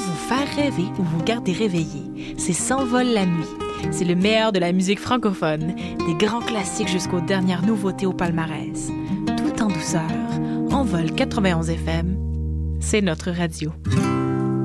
vous faire rêver ou vous garder réveillé. C'est S'envole la nuit. C'est le meilleur de la musique francophone, des grands classiques jusqu'aux dernières nouveautés au palmarès. Tout en douceur, Envol 91 FM, c'est notre radio.